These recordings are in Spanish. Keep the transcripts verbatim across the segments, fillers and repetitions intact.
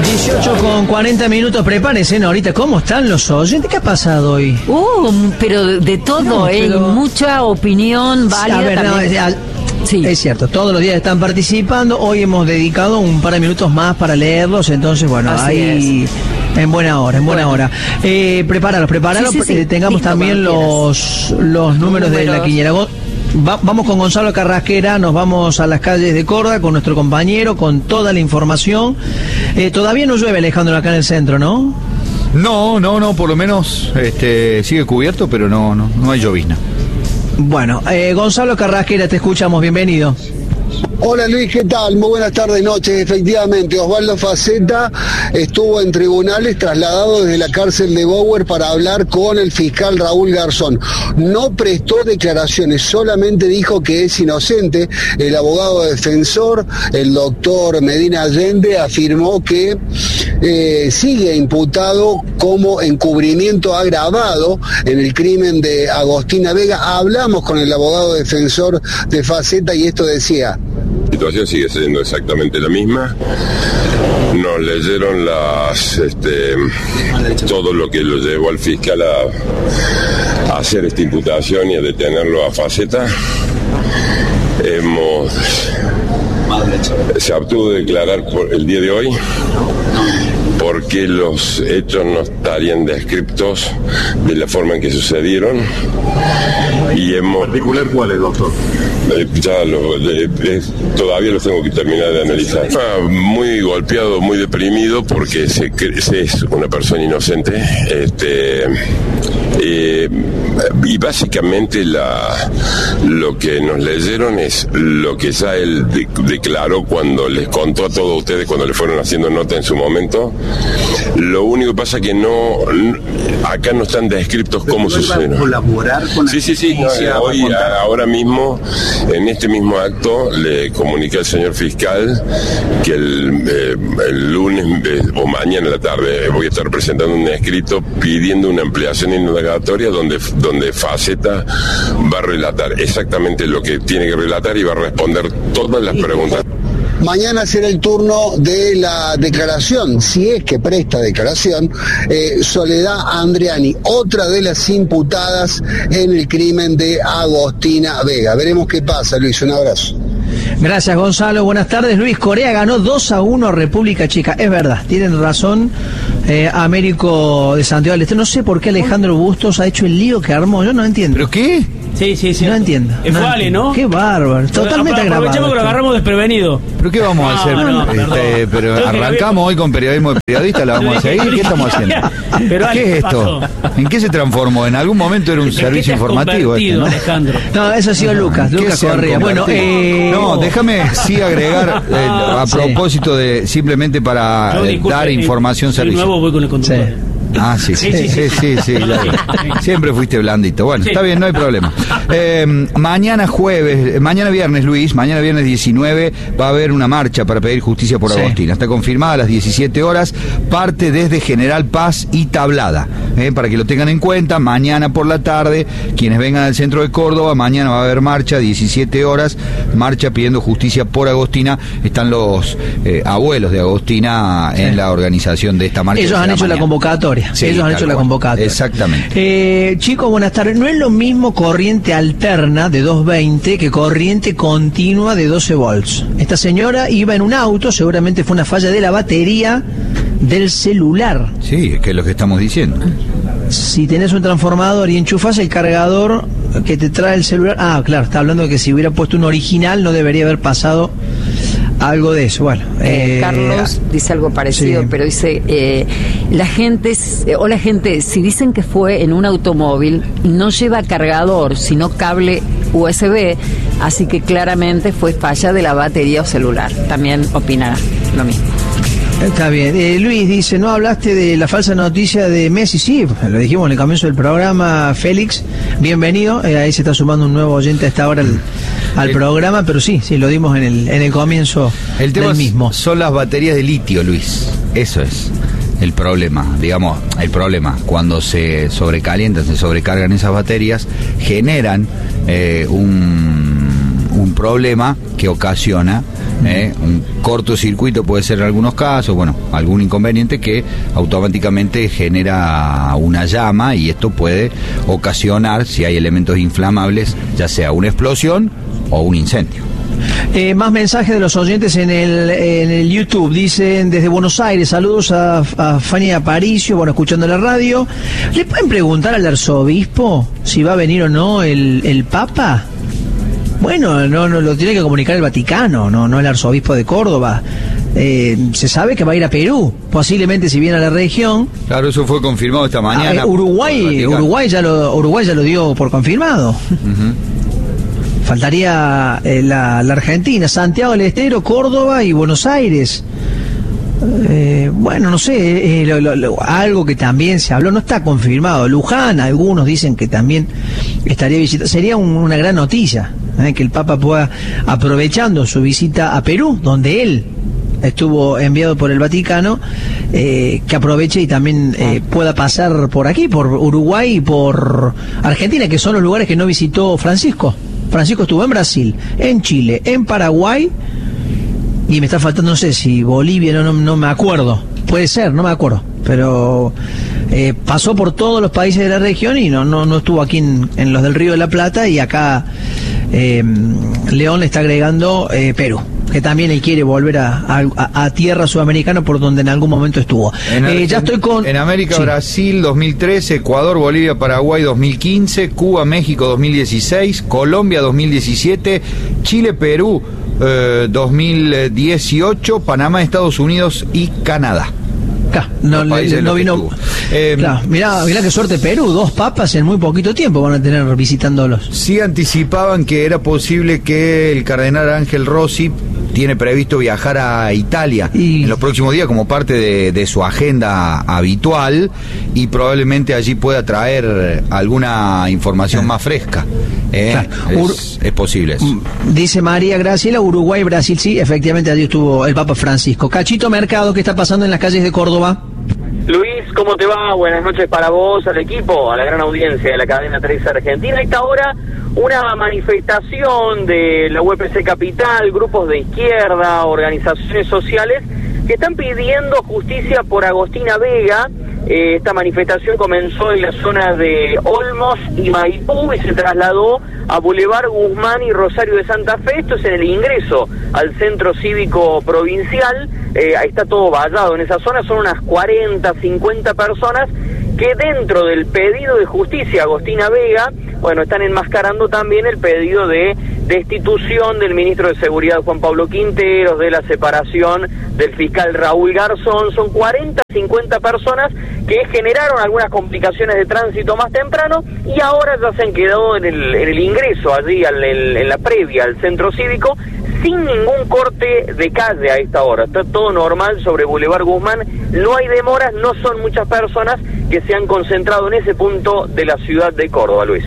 dieciocho con cuarenta minutos, prepárense, ¿no? Ahorita, ¿cómo están los oyentes? ¿Qué ha pasado hoy? Uh, pero de, de todo, no, ¿eh? Pero... mucha opinión válida. A ver, también. No, es, sí. Es cierto, todos los días están participando. Hoy hemos dedicado un par de minutos más para leerlos, entonces, bueno, Así ahí... Es. En buena hora, en buena bueno. hora. Eh, prepáralos, prepáralos, sí, sí, sí. Eh, tengamos Listo, también los, los números, números de la quiniela. Va, vamos con Gonzalo Carrasquera, nos vamos a las calles de Córdoba con nuestro compañero, con toda la información. Eh, todavía no llueve, Alejandro, acá en el centro, ¿no? No, no, no, por lo menos este, sigue cubierto, pero no, no, no hay llovizna. Bueno, eh, Gonzalo Carrasquera, te escuchamos, bienvenido. Hola Luis, ¿qué tal? Muy buenas tardes, noches. Efectivamente, Osvaldo Faceta estuvo en tribunales trasladado desde la cárcel de Bower para hablar con el fiscal Raúl Garzón. No prestó declaraciones, solamente dijo que es inocente. El abogado defensor, el doctor Medina Allende, afirmó que eh, sigue imputado como encubrimiento agravado en el crimen de Agostina Vega. Hablamos con el abogado defensor de Faceta y esto decía. La situación sigue siendo exactamente la misma. Nos leyeron las este, todo lo que lo llevó al fiscal a, a hacer esta imputación y a detenerlo a Faceta. Hemos se abstuvo de declarar por el día de hoy porque los hechos no estarían descriptos de la forma en que sucedieron y hemos... ¿En particular cuáles, doctor? Eh, ya lo, eh, eh, todavía los tengo que terminar de analizar. Ah, muy golpeado, muy deprimido porque se, se es una persona inocente. Este, eh, y básicamente la, lo que nos leyeron es lo que ya él de, declaró cuando les contó a todos ustedes cuando le fueron haciendo nota en su momento. Lo único que pasa es que no, acá no están descriptos cómo sucedieron. ¿Colaborar con la sí, sí, sí. No, hoy, ahora mismo, en este mismo acto, le comuniqué al señor fiscal que el, eh, el lunes eh, o mañana en la tarde voy a estar presentando un escrito pidiendo una ampliación indagatoria donde, donde Faceta va a relatar exactamente lo que tiene que relatar y va a responder todas las preguntas. Mañana será el turno de la declaración, si es que presta declaración, eh, Soledad Andriani, otra de las imputadas en el crimen de Agostina Vega. Veremos qué pasa, Luis, un abrazo. Gracias, Gonzalo. Buenas tardes, Luis. Corea ganó dos a uno a República Checa. Es verdad, tienen razón, eh, Américo de Santiago del Estero. No sé por qué Alejandro Bustos ha hecho el lío que armó. Yo no entiendo. ¿Pero qué? Sí, sí, sí. No entiendo. Es vale, ¿no? Qué bárbaro. Totalmente agravado. Aprovechemos que lo agarramos desprevenido. ¿Pero qué vamos a hacer? No, no, este, pero Creo arrancamos hoy con periodismo de periodista, ¿la vamos a seguir? ¿Qué estamos haciendo? Pero ¿Qué es esto? pasó? ¿En qué se transformó? En algún momento era un servicio informativo este, ¿no? Alejandro? No, eso ha sido Lucas, Lucas Correa. Bueno, eh... no, déjame sí agregar eh, a propósito de simplemente para Yo, eh, disculpe, dar información de servicio. nuevo voy con el conductor. Sí. Ah, sí, sí, sí, sí, sí, sí, claro. Siempre fuiste blandito. Bueno, sí. Está bien, no hay problema. Eh, mañana jueves, mañana viernes, Luis, mañana viernes diecinueve va a haber una marcha para pedir justicia por sí. Agostina. Está confirmada a las diecisiete horas, parte desde General Paz y Tablada. Eh, para que lo tengan en cuenta, mañana por la tarde, quienes vengan al centro de Córdoba, mañana va a haber marcha, diecisiete horas, marcha pidiendo justicia por Agostina. Están los eh, abuelos de Agostina en sí. la organización de esta marcha. Ellos han hecho mañana. la convocatoria. Sí, ellos han hecho cual. la convocatoria. Exactamente. Eh, chicos, buenas tardes. No es lo mismo corriente alterna de doscientos veinte que corriente continua de doce volts. Esta señora iba en un auto, seguramente fue una falla de la batería del celular. Sí, es que es lo que estamos diciendo. Si tenés un transformador y enchufás el cargador que te trae el celular... Ah, claro, está hablando de que si hubiera puesto un original no debería haber pasado... algo de eso, bueno. Eh, eh, Carlos dice algo parecido, sí. pero dice, eh, la gente, eh, o la gente, si dicen que fue en un automóvil, no lleva cargador, sino cable U S B, así que claramente fue falla de la batería o celular. También opina lo mismo. Está bien. Eh, Luis dice, ¿no hablaste de la falsa noticia de Messi? Sí, lo dijimos en el comienzo del programa, Félix. Bienvenido. Eh, ahí se está sumando un nuevo oyente a esta hora al, al el, programa, pero sí, sí, lo dimos en el, en el comienzo el tema del mismo. Son las baterías de litio, Luis. Eso es el problema. Digamos, el problema. Cuando se sobrecalientan, se sobrecargan esas baterías, generan eh, un, un problema que ocasiona ¿eh? Un cortocircuito puede ser en algunos casos, bueno, algún inconveniente que automáticamente genera una llama y esto puede ocasionar, si hay elementos inflamables, ya sea una explosión o un incendio. Eh, más mensajes de los oyentes en el, en el YouTube. Dicen desde Buenos Aires, saludos a, a Fanny Aparicio, bueno, escuchando la radio. ¿Le pueden preguntar al arzobispo si va a venir o no el, el Papa? Bueno, no, no lo tiene que comunicar el Vaticano, no, no el arzobispo de Córdoba. Eh, se sabe que va a ir a Perú, posiblemente si viene a la región. Claro, eso fue confirmado esta mañana. Ah, eh, Uruguay, Uruguay ya lo, Uruguay ya lo dio por confirmado. Uh-huh. Faltaría eh, la, la Argentina, Santiago del Estero, Córdoba y Buenos Aires. Eh, bueno, no sé, eh, lo, lo, lo, algo que también se habló, no está confirmado. Luján, algunos dicen que también estaría visitando. Sería un, una gran noticia, eh, que el Papa pueda, aprovechando su visita a Perú, donde él estuvo enviado por el Vaticano, eh, que aproveche y también eh, pueda pasar por aquí, por Uruguay y por Argentina, que son los lugares que no visitó Francisco. Francisco estuvo en Brasil, en Chile, en Paraguay, y me está faltando, no sé si Bolivia, no, no, no me acuerdo, puede ser, no me acuerdo, pero eh, pasó por todos los países de la región y no no, no estuvo aquí en, en los del Río de la Plata, y acá eh, León le está agregando eh, Perú, que también él quiere volver a, a, a tierra sudamericana por donde en algún momento estuvo. En, eh, ya estoy con... En América, sí. Brasil dos mil trece, Ecuador, Bolivia, Paraguay dos mil quince, Cuba, México dos mil dieciséis, Colombia dos mil diecisiete, Chile, Perú eh, dos mil dieciocho, Panamá, Estados Unidos y Canadá. Claro, no, le, no vino. Eh, claro, mirá, mirá qué suerte Perú, dos papas en muy poquito tiempo van a tener visitándolos. Sí anticipaban que era posible que el cardenal Ángel Rossi tiene previsto viajar a Italia y... en los próximos días como parte de, de su agenda habitual, y probablemente allí pueda traer alguna información más fresca. Eh, claro. es, es posible eso. Dice María Graciela, Uruguay, Brasil, sí, efectivamente allí estuvo el Papa Francisco. Cachito Mercado, ¿qué está pasando en las calles de Córdoba? Luis, ¿cómo te va? Buenas noches para vos, al equipo, a la gran audiencia de la cadena tres Argentina. A esta hora, una manifestación de la U P C Capital, grupos de izquierda, organizaciones sociales, que están pidiendo justicia por Agostina Vega. Eh, esta manifestación comenzó en la zona de Olmos y Maipú y se trasladó a Boulevard Guzmán y Rosario de Santa Fe. Esto es en el ingreso al Centro Cívico Provincial. Eh, ahí está todo vallado en esa zona, son unas cuarenta, cincuenta personas que dentro del pedido de justicia a Agostina Vega, bueno, están enmascarando también el pedido de destitución del ministro de Seguridad Juan Pablo Quinteros, de la separación del fiscal Raúl Garzón. Son cuarenta, cincuenta personas que generaron algunas complicaciones de tránsito más temprano y ahora ya se han quedado en el, en el ingreso allí, al, en, en la previa al centro cívico, sin ningún corte de calle a esta hora. Está todo normal sobre Boulevard Guzmán, no hay demoras, no son muchas personas que se han concentrado en ese punto de la ciudad de Córdoba, Luis.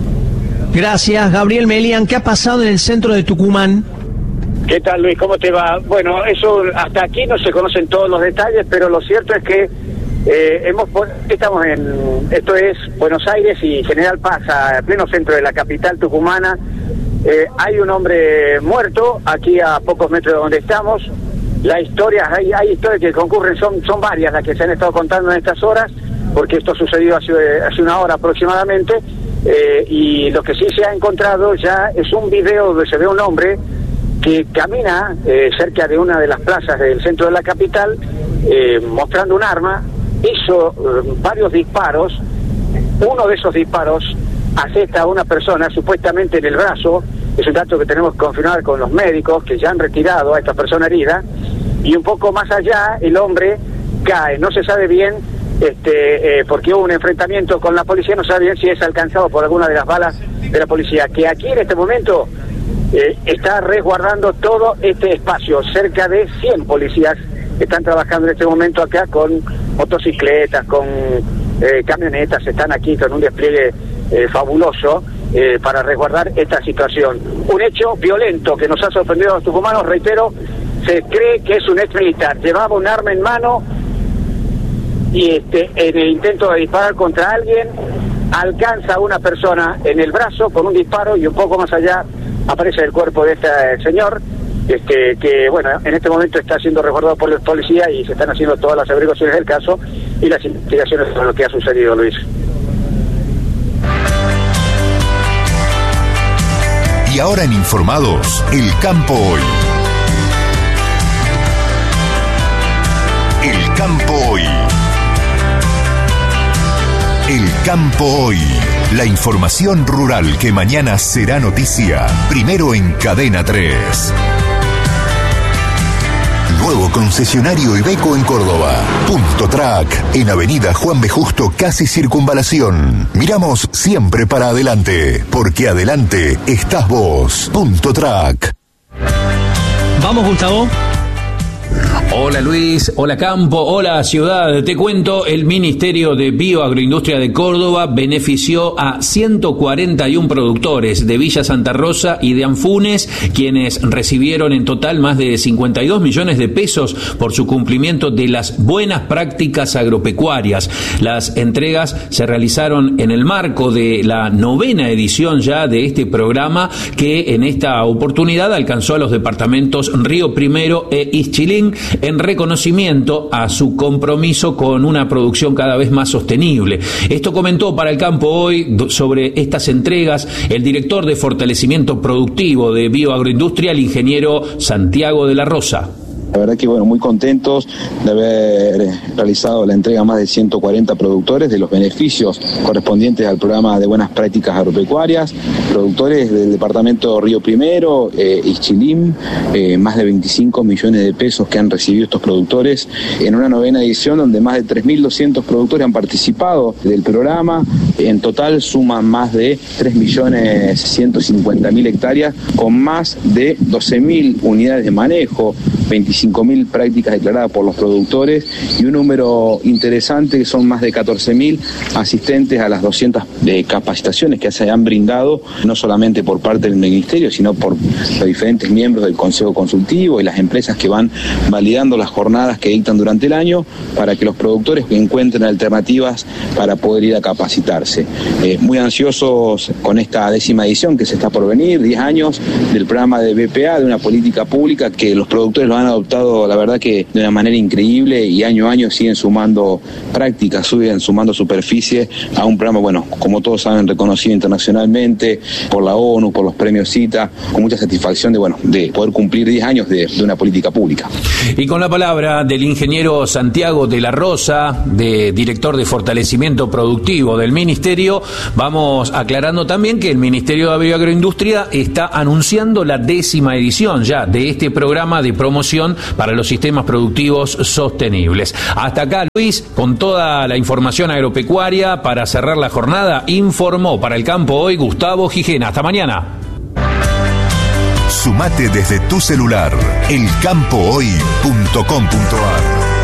Gracias, Gabriel Melian. ¿Qué ha pasado en el centro de Tucumán? ¿Qué tal, Luis? ¿Cómo te va? Bueno, eso hasta aquí no se conocen todos los detalles, pero lo cierto es que eh, hemos estamos en, esto es Buenos Aires y General Paz, a pleno centro de la capital tucumana. Eh, hay un hombre muerto aquí a pocos metros de donde estamos. Las historias, hay, hay historias que concurren, son, son varias las que se han estado contando en estas horas, porque esto sucedió hace, hace una hora aproximadamente, eh, y lo que sí se ha encontrado ya es un video donde se ve un hombre que camina eh, cerca de una de las plazas del centro de la capital, eh, mostrando un arma, hizo eh, varios disparos. Uno de esos disparos asesta a una persona supuestamente en el brazo. Es un dato que tenemos que confirmar con los médicos que ya han retirado a esta persona herida, y un poco más allá el hombre cae. No se sabe bien este eh, porque hubo un enfrentamiento con la policía, no se sabe bien si es alcanzado por alguna de las balas de la policía, que aquí en este momento eh, está resguardando todo este espacio. Cerca de cien policías están trabajando en este momento acá con motocicletas, con eh, camionetas, están aquí con un despliegue eh, fabuloso eh, para resguardar esta situación. Un hecho violento que nos ha sorprendido a los tucumanos, reitero, se cree que es un ex militar, llevaba un arma en mano y este en el intento de disparar contra alguien alcanza a una persona en el brazo con un disparo, y un poco más allá aparece el cuerpo de este señor. este, que bueno, en este momento está siendo resguardado por la policía y se están haciendo todas las averiguaciones del caso y las investigaciones sobre lo que ha sucedido, Luis. Y ahora en Informados, El Campo Hoy. El Campo Hoy. El Campo Hoy. La información rural que mañana será noticia. Primero en Cadena tres. Nuevo concesionario Iveco en Córdoba. Punto Track, en Avenida Juan B. Justo, casi Circunvalación. Miramos siempre para adelante, porque adelante estás vos. Punto Track. Vamos, Gustavo. Hola Luis, hola Campo, hola Ciudad. Te cuento, el Ministerio de Bioagroindustria de Córdoba benefició a ciento cuarenta y uno productores de Villa Santa Rosa y de Anfunes, quienes recibieron en total más de cincuenta y dos millones de pesos por su cumplimiento de las buenas prácticas agropecuarias. Las entregas se realizaron en el marco de la novena edición ya de este programa, que en esta oportunidad alcanzó a los departamentos Río Primero e Ixchilín, en reconocimiento a su compromiso con una producción cada vez más sostenible. Esto comentó para El Campo Hoy sobre estas entregas el director de Fortalecimiento Productivo de Bioagroindustria, el ingeniero Santiago de la Rosa. La verdad que bueno, muy contentos de haber realizado la entrega a más de ciento cuarenta productores de los beneficios correspondientes al programa de buenas prácticas agropecuarias, productores del departamento Río Primero, eh, Ixchilín, eh, más de veinticinco millones de pesos que han recibido estos productores en una novena edición donde más de tres mil doscientos productores han participado del programa. En total suman más de tres millones ciento cincuenta mil hectáreas con más de doce mil unidades de manejo, veinticinco mil prácticas declaradas por los productores y un número interesante que son más de catorce mil asistentes a las doscientas de capacitaciones que se han brindado, no solamente por parte del Ministerio, sino por los diferentes miembros del Consejo Consultivo y las empresas que van validando las jornadas que dictan durante el año para que los productores encuentren alternativas para poder ir a capacitarse. Eh, muy ansiosos con esta décima edición que se está por venir, diez años del programa de B P A, de una política pública que los productores lo han adoptado, la verdad que de una manera increíble, y año a año siguen sumando prácticas, siguen sumando superficie a un programa, bueno, como todos saben, reconocido internacionalmente por la ONU, por los premios CITA, con mucha satisfacción de, bueno, de poder cumplir diez años de, de una política pública. Y con la palabra del ingeniero Santiago de la Rosa, de director de Fortalecimiento Productivo del Ministerio, vamos aclarando también que el Ministerio de Bioagroindustria está anunciando la décima edición ya de este programa de promoción para los sistemas productivos sostenibles. Hasta acá, Luis, con toda la información agropecuaria para cerrar la jornada, informó para El Campo Hoy Gustavo Gijena. Hasta mañana. Sumate desde tu celular, el campo hoy punto com punto a r.